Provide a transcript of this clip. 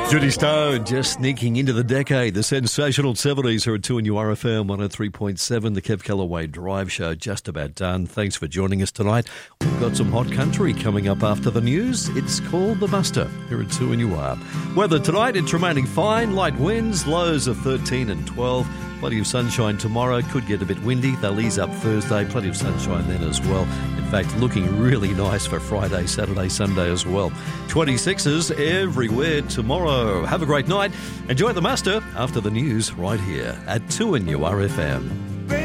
Judy Stone just sneaking into the decade. The sensational 70s are at 2 and URFM 103.7. The Kev Callaway Drive Show just about done. Thanks for joining us tonight. We've got some hot country coming up after the news. It's called The Muster here at 2 and UR. Weather tonight, it's remaining fine. Light winds, lows of 13 and 12. Plenty of sunshine tomorrow. Could get a bit windy. They'll ease up Thursday. Plenty of sunshine then as well. In fact, looking really nice for Friday, Saturday, Sunday as well. 26s everywhere tomorrow. Have a great night. Enjoy the muster after the news right here at 2 and URFM.